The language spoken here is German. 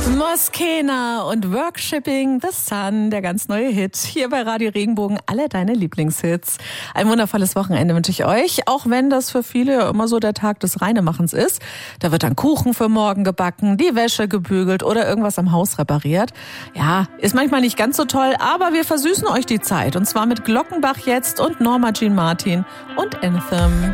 Moskena und Worshipping the Sun, der ganz neue Hit. Hier bei Radio Regenbogen, alle deine Lieblingshits. Ein wundervolles Wochenende wünsche ich euch, auch wenn das für viele ja immer so der Tag des Reinemachens ist. Da wird dann Kuchen für morgen gebacken, die Wäsche gebügelt oder irgendwas am Haus repariert. Ja, ist manchmal nicht ganz so toll, aber wir versüßen euch die Zeit. Und zwar mit Glockenbach jetzt und Norma Jean Martin und Anthem.